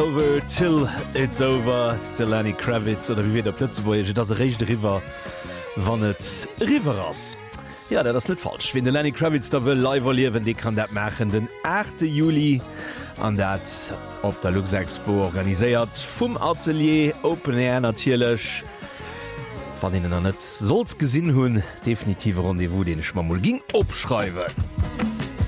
over till it's over, de Lenny Kravitz oder wie wir der Plötzeburg das recht River wann het River ass. Ja, das net falsch. Wenn de Lenny Kravitz da will live erleben, die kann dat machen den 8. Juli an dat op der Luxexpo organisiert vum Atelier Open Air natierlech. Van denen an net solls gesinn hunn definitive Rendevous den Schmammel ging opschreiben.